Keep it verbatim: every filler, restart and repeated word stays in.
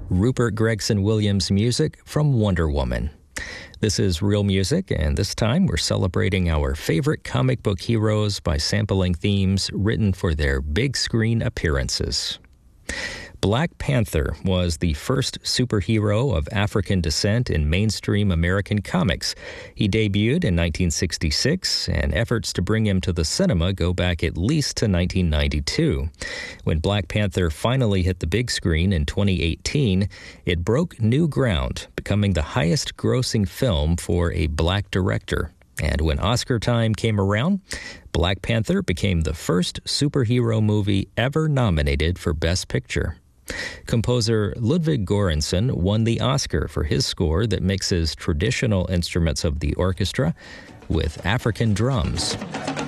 Rupert Gregson Williams music from Wonder Woman. This is Real Music, and this time we're celebrating our favorite comic book heroes by sampling themes written for their big screen appearances. Black Panther was the first superhero of African descent in mainstream American comics. He debuted in nineteen sixty-six, and efforts to bring him to the cinema go back at least to nineteen ninety-two. When Black Panther finally hit the big screen in twenty eighteen, it broke new ground, becoming the highest-grossing film for a black director. And when Oscar time came around, Black Panther became the first superhero movie ever nominated for Best Picture. Composer Ludwig Göransson won the Oscar for his score that mixes traditional instruments of the orchestra with African drums.